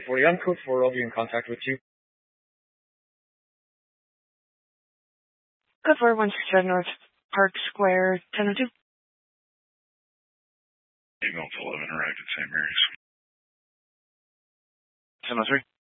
For the uncode 4, I'll be in contact with you. Code 4, 167 North Park Square, 1002. Ambulance 11 arrived at St. Mary's. 1003.